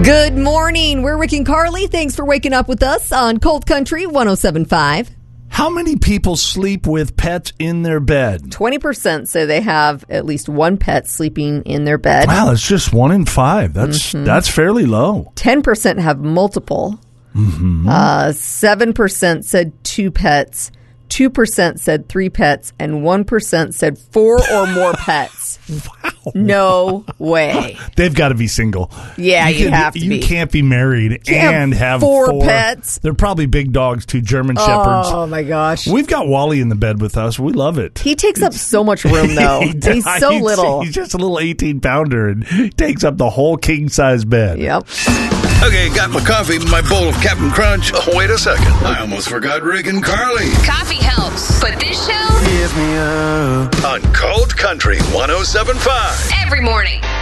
Good morning. We're Rick and Carly. Thanks for waking up with us on Cold Country 107.5. How many people sleep with pets in their bed? 20% say they have at least one pet sleeping in their bed. Wow, that's just 1 in 5. That's fairly low. 10% have multiple. 7% said 2 pets. 2% said 3 pets, and 1% said 4 or more pets. Wow. No way. They've got to be single. Yeah, you have to be. You can't be married and have 4 pets. They're probably big dogs, 2 German Shepherds. Oh, my gosh. We've got Wally in the bed with us. We love it. He takes up so much room, though. He's so little. He's just a little 18-pounder and takes up the whole king-size bed. Yep. Okay, got my coffee, my bowl of Captain Crunch. Oh, wait a second. I almost forgot Rick and Carly. Coffee helps, but this show On Cold Country 107.5. every morning.